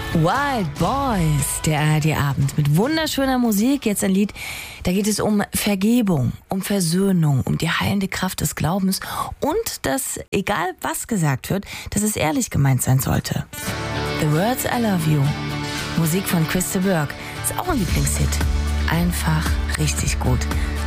Wild Boys, der ARD-Abend mit wunderschöner Musik. Jetzt ein Lied, da geht es um Vergebung, um Versöhnung, um die heilende Kraft des Glaubens und dass, egal was gesagt wird, dass es ehrlich gemeint sein sollte. The Words I Love You, Musik von Chris de Burgh, ist auch ein Lieblingshit. Einfach richtig gut.